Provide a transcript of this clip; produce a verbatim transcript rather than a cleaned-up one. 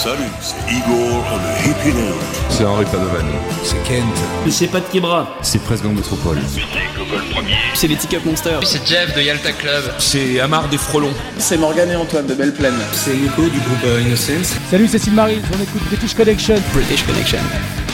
Salut, c'est Igor, le Hippie Note. C'est Henri Padovani. C'est Kent. C'est Pat Kebra. C'est Presque Gang Métropole. C'est Google Premier. C'est les Teacup Monsters. C'est Jeff de Yalta Club. C'est Amar des Frelons. C'est Morgane et Antoine de Belle Plaine. C'est Nico du groupe Innocence. Salut, c'est Sylmarie, on écoute British Connection. British Connection.